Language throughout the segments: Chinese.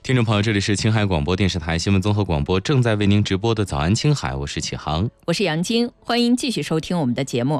听众朋友，这里是青海广播电视台新闻综合广播，正在为您直播的早安青海，我是启航， 我是杨晶，欢迎继续收听我们的节目。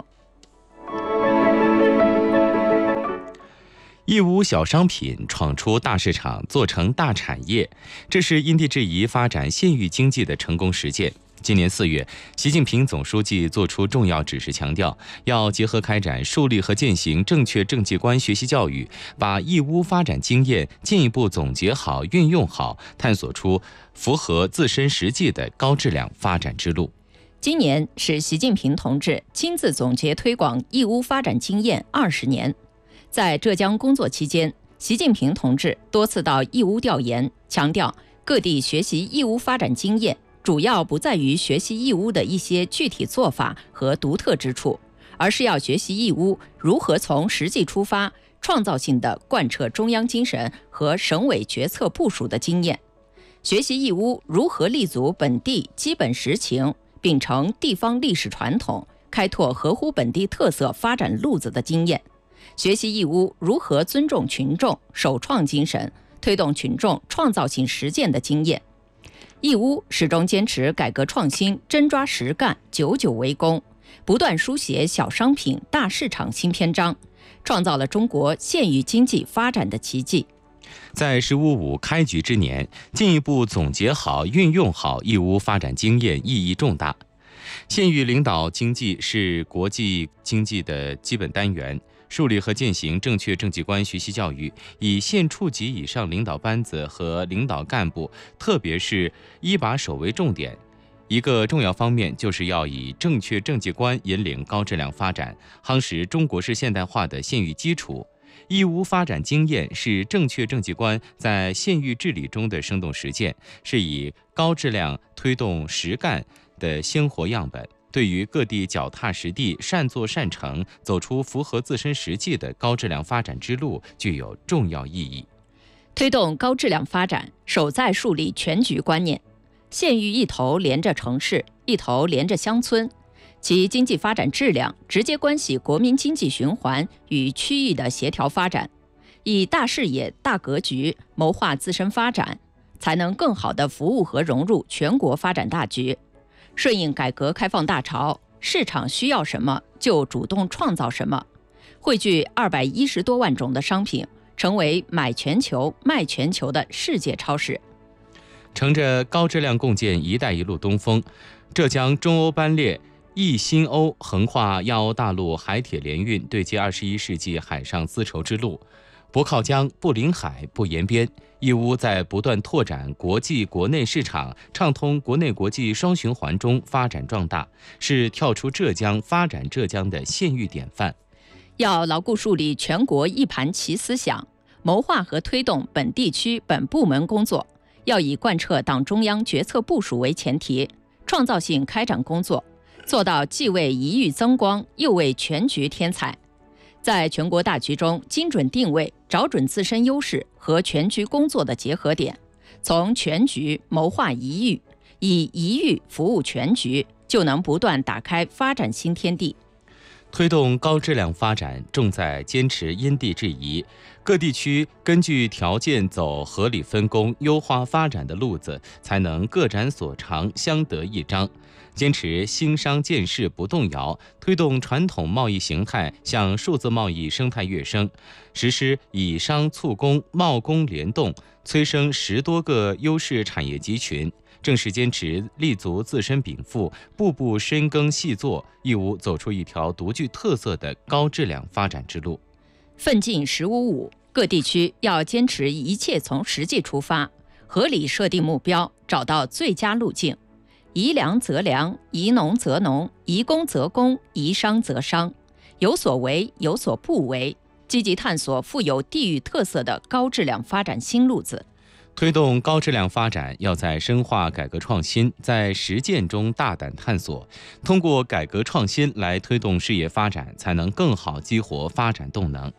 义乌小商品闯出大市场，做成大产业，这是因地制宜发展县域经济的成功实践。今年4月，习近平总书记作出重要指示，强调要结合开展树立和践行正确政绩观学习教育，把义乌发展经验进一步总结好、运用好，探索出符合自身实际的高质量发展之路。 今年是习近平同志亲自总结推广义乌发展经验20年。在浙江工作期间，习近平同志多次到义乌调研，强调各地学习义乌发展经验主要不在于学习义乌的一些具体做法和独特之处，而是要学习义乌如何从实际出发，创造性地贯彻中央精神和省委决策部署的经验，学习义乌如何立足本地基本实情，秉承地方历史传统，开拓合乎本地特色发展路子的经验，学习义乌如何尊重群众、首创精神，推动群众创造性实践的经验。义乌始终坚持改革创新，真抓实干，久久为功，不断书写小商品大市场新篇章，创造了中国县域经济发展的奇迹。 在“15+5”开局之年，进一步总结好、运用好义乌发展经验意义重大。县域领导经济是国际经济的基本单元，树立和践行正确政绩观学习教育，以县处级以上领导班子和领导干部，特别是一把手为重点。一个重要方面就是要以正确政绩观引领高质量发展，夯实中国式现代化的县域基础。义乌发展经验是正确政绩观在县域治理中的生动实践，是以高质量推动实干的鲜活样本，对于各地脚踏实地、善作善成、走出符合自身实际的高质量发展之路具有重要意义。 推动高质量发展，首在树立全局观念。县域一头连着城市，一头连着乡村，其经济发展质量直接关系国民经济循环与区域的协调发展。以大视野、大格局谋划自身发展，才能更好地服务和融入全国发展大局。顺应改革开放大潮，市场需要什么就主动创造什么，汇聚210多万种的商品，成为买全球、卖全球的世界超市。 乘着高质量共建“一带一路”东风，浙江中欧班列一新欧横跨亚欧大陆海铁联运，对接21世纪海上丝绸之路。不靠江，不临海，不沿边，义乌在不断拓展国际国内市场，畅通国内国际双循环中发展壮大，是跳出浙江发展浙江的县域典范。 要牢固树立全国一盘棋思想，谋划和推动本地区本部门工作，要以贯彻党中央决策部署为前提，创造性开展工作，做到既为一域增光，又为全局添彩。在全国大局中精准定位，找准自身优势和全局工作的结合点，从全局谋划一域，以一域服务全局，就能不断打开发展新天地。 推动高质量发展，重在坚持因地制宜，各地区根据条件走合理分工、优化发展的路子，才能各展所长，相得益彰。坚持兴商建市不动摇，推动传统贸易形态向数字贸易生态跃升，实施以商促工、贸工联动，催生10多个优势产业集群。正是坚持立足自身禀赋，步步深耕细作，义乌走出一条独具特色的高质量发展之路。 奋进“15+5”，各地区要坚持一切从实际出发，合理设定目标，找到最佳路径。宜良则良，宜农则农，宜工则工，宜商则商，有所为，有所不为，积极探索富有地域特色的高质量发展新路子。 推动高质量发展，要在深化改革创新，在实践中大胆探索，通过改革创新来推动事业发展，才能更好激活发展动能。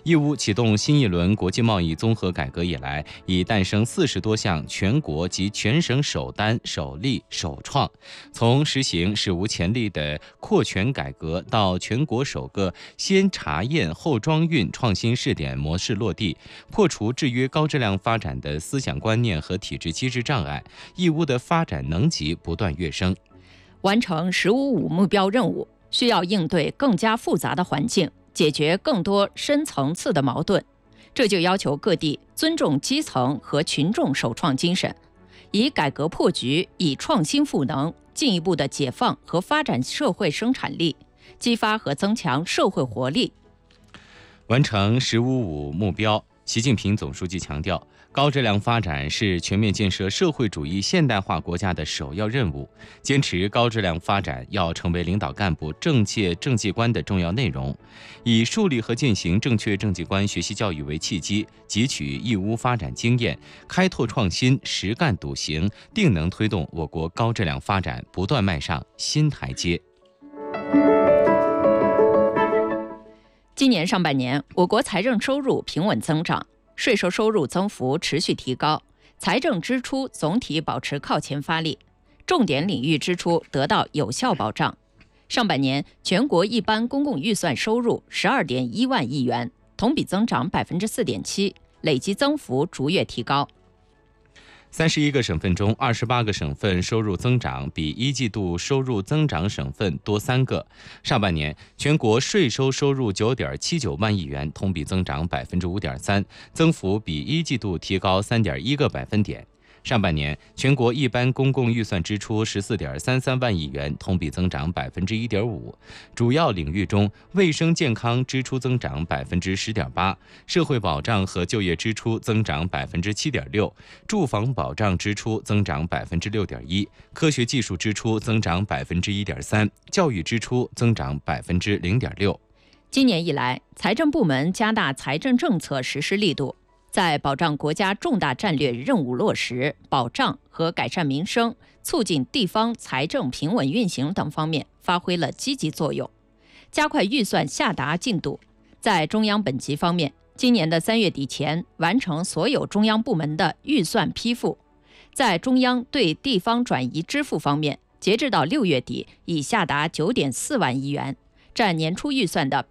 义乌启动新一轮国际贸易综合改革以来，已诞生40多项全国及全省首单、首例、首创。从实行史无前例的扩权改革，到全国首个先查验后装运创新试点模式落地，破除制约高质量发展的思想观念和体制机制障碍，义乌的发展能级不断跃升。 完成“1055”目标任务，需要应对更加复杂的环境，解决更多深层次的矛盾。这就要求各地尊重基层和群众首创精神，以改革破局，以创新赋能，进一步的解放和发展社会生产力，激发和增强社会活力。 完成“1055”目标，习近平总书记强调，高质量发展是全面建设社会主义现代化国家的首要任务。坚持高质量发展要成为领导干部政界政绩观的重要内容。以树立和践行正确政绩观学习教育为契机，汲取义乌发展经验，开拓创新，实干笃行，定能推动我国高质量发展不断迈上新台阶。 今年上半年，我国财政收入平稳增长，税收收入增幅持续提高，财政支出总体保持靠前发力，重点领域支出得到有效保障。上半年，全国一般公共预算收入12.1万亿元，同比增长4.7%，累计增幅逐月提高。 31个省份中，28个省份收入增长比一季度收入增长省份多3个。上半年，全国税收收入9.79万亿元，同比增长5.3%，增幅比一季度提高3.1个百分点。上半年，全国一般公共预算支出14.33万亿元，同比增长1.5%。主要领域中，卫生健康支出增长10.8%，社会保障和就业支出增长7.6%，住房保障支出增长6.1%，科学技术支出增长1.3%，教育支出增长0.6%。 今年以来，财政部门加大财政政策实施力度，在保障国家重大战略任务落实、保障和改善民生、促进地方财政平稳运行等方面发挥了积极作用，加快预算下达进度。在中央本级方面，今年的3月底前完成所有中央部门的预算批复。在中央对地方转移支付方面，截至到6月底已下达9.4万亿元，占年初预算的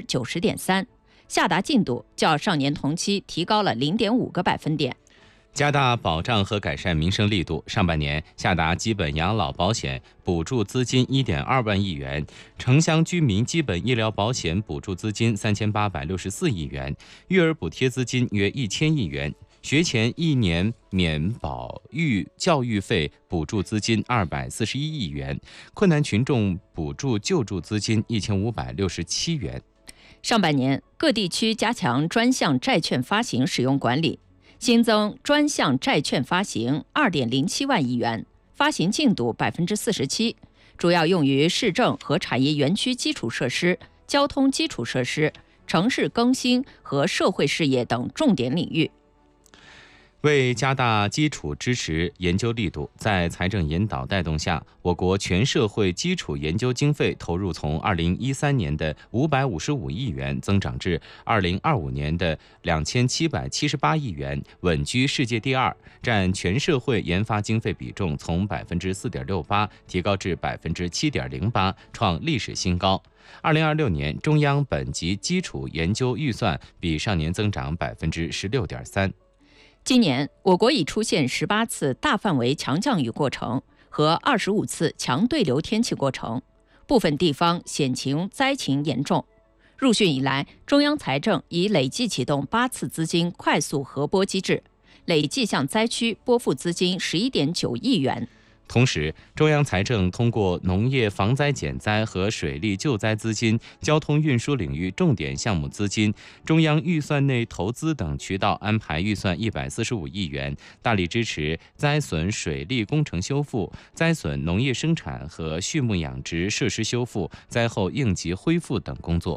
90.3%。下达进度较上年同期提高了0.5个百分点。 加大保障和改善民生力度，上半年下达基本养老保险补助资金1.2万亿元，城乡居民基本医疗保险补助资金3864亿元，育儿补贴资金约1000亿元，学前1年免保育教育费补助资金241亿元，困难群众补助救助资金1567元。 上半年，各地区加强专项债券发行使用管理，新增专项债券发行2.07万亿元，发行进度47%，主要用于市政和产业园区基础设施、交通基础设施、城市更新和社会事业等重点领域。 为加大基础支持研究力度，在财政引导带动下，我国全社会基础研究经费投入从2013年的555亿元增长至2025年的2778亿元，稳居世界第2，占全社会研发经费比重从4.68%提高至7.08%，创历史新高。2026年，中央本级基础研究预算比上年增长16.3%。 今年，我国已出现18次大范围强降雨过程和25次强对流天气过程，部分地方险情灾情严重。入汛以来，中央财政已累计启动8次资金快速核拨机制，累计向灾区拨付资金11.9亿元。 同时，中央财政通过农业防灾减灾和水利救灾资金、交通运输领域重点项目资金、中央预算内投资等渠道安排预算145亿元，大力支持灾损水利工程修复、灾损农业生产和畜牧养殖设施修复、灾后应急恢复等工作。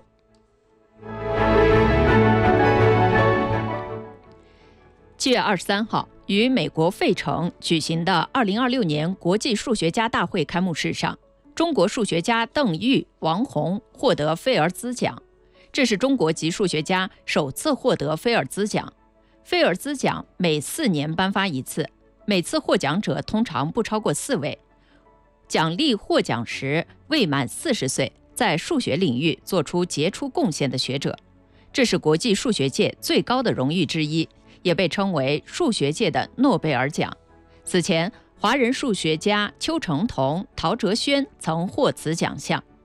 7月23号，于美国费城举行的2026年国际数学家大会开幕式上，中国数学家邓玉、王宏获得菲尔兹奖。 这是中国籍数学家首次获得菲尔兹奖。菲尔兹奖每4年颁发一次，每次获奖者通常不超过4位。奖励获奖时未满40岁，在数学领域做出杰出贡献的学者。这是国际数学界最高的荣誉之一，也被称为数学界的诺贝尔奖。此前，华人数学家邱成桐、陶哲轩曾获此奖项。